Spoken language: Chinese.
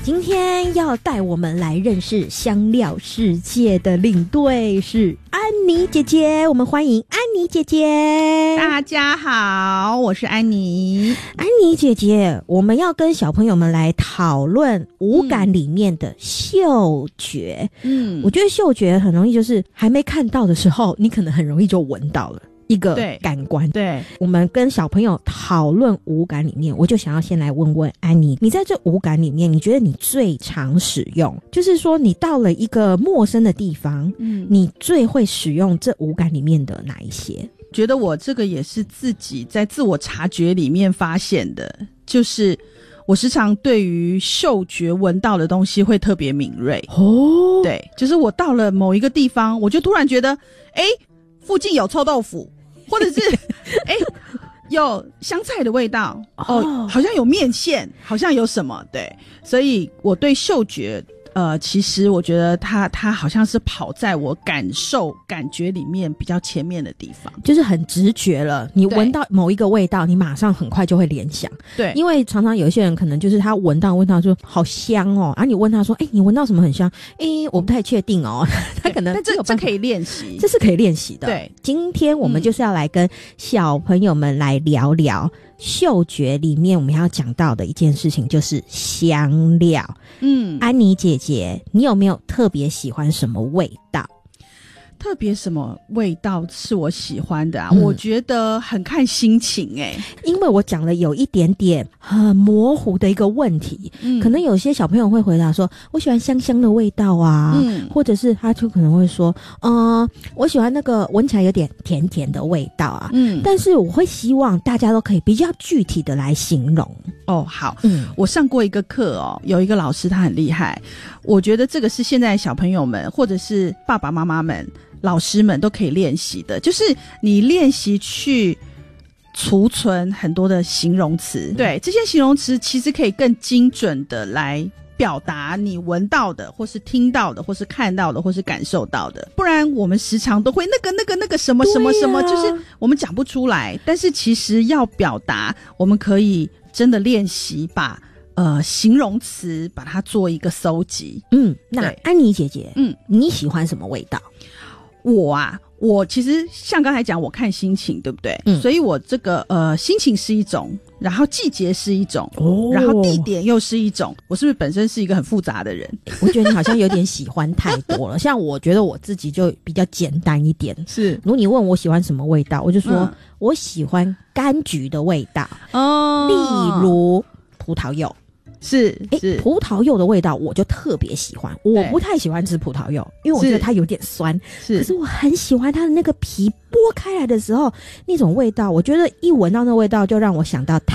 今天要带我们来认识香料世界的领队是安妮姐姐，我们欢迎安妮姐姐。 大家好，我是安妮。 安妮姐姐，我们要跟小朋友们来讨论五感里面的嗅觉。我觉得嗅觉很容易就是还没看到的时候，你可能很容易就闻到了一个感官。 对， 我们跟小朋友讨论五感里面，我就想要先来问问安妮，你在这五感里面，你觉得你最常使用，就是说你到了一个陌生的地方，你最会使用这五感里面的哪一些？ 觉得我这个也是自己在自我察觉里面发现的，就是我时常对于嗅觉闻到的东西会特别敏锐。 哦， 对，就是我到了某一个地方，我就突然觉得附近有臭豆腐，或者是有香菜的味道，好像有面线，好像有什么。对，所以我对嗅觉其实我觉得它好像是跑在我感觉里面比较前面的地方， 就是很直觉了。你闻到某一个味道，你马上很快就会联想。 对， 因为常常有一些人可能就是他闻到味道说好香哦，你问他说你闻到什么很香？我不太确定哦。他可能但这可以练习， 这是可以练习的。对，今天我们就是要来跟小朋友们来聊聊嗅觉里面我们要讲到的一件事情，就是香料。安妮姐姐，你有没有特别喜欢什么味道？ 特别什么味道是我喜欢的啊？我觉得很看心情因为我讲了有一点点很模糊的一个问题，可能有些小朋友会回答说我喜欢香香的味道啊，或者是他就可能会说我喜欢那个闻起来有点甜甜的味道啊，但是我会希望大家都可以比较具体的来形容。 好，我上过一个课有一个老师他很厉害，我觉得这个是现在小朋友们或者是爸爸妈妈们老师们都可以练习的，就是你练习去储存很多的形容词，对，这些形容词其实可以更精准的来表达你闻到的或是听到的或是看到的或是感受到的，不然我们时常都会那个什么什么什么，就是我们讲不出来，但是其实要表达，我们可以真的练习把形容词把它做一个搜集。 那安妮姐姐，你喜欢什么味道？ 我其实像刚才讲，我看心情，对不对？所以我这个心情是一种，然后季节是一种，然后地点又是一种。我是不是本身是一个很复杂的人？ 我觉得你好像有点喜欢太多了。像我觉得我自己就比较简单一点。是，如果你问我喜欢什么味道，我就说我喜欢柑橘的味道，例如葡萄柚。是葡萄柚的味道我就特别喜欢，我不太喜欢吃葡萄柚，因为我觉得它有点酸，可是我很喜欢它的那个皮剥开来的时候那种味道，我觉得一闻到那味道就让我想到